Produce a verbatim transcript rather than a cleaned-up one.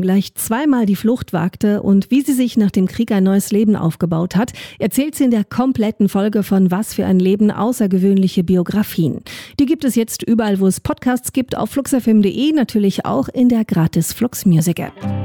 gleich zweimal die Flucht wagte und wie sie sich nach dem Krieg ein neues Leben aufgebaut hat, erzählt sie in der kompletten Folge von Was für ein Leben, außergewöhnliche Biografien. Die gibt es jetzt überall, wo es Podcasts gibt, auf flux f m punkt d e, natürlich auch in der gratis Flux Music App.